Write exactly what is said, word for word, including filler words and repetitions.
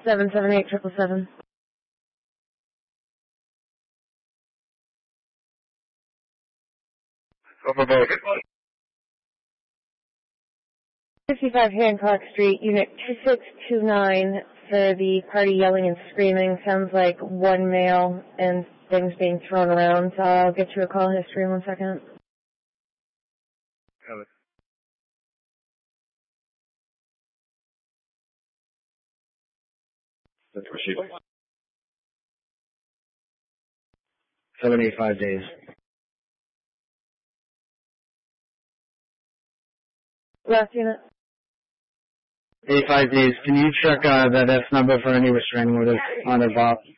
seven seven eight triple seven. Over both. fifty-five Hancock Street, Unit two six two nine, for the party yelling and screaming. Sounds like one male and things being thrown around. So I'll get you a call history in one second. Covered. Let's proceed. Seven, eight, five days. Last unit. Eight, five days. Can you check uh, that S number for any restraining orders on their box?